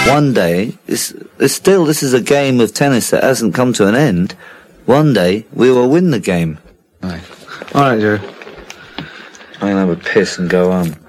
One day, this is a game of tennis that hasn't come to an end. One day, we will win the game. All right, Joe. I'm going to have a piss and go home.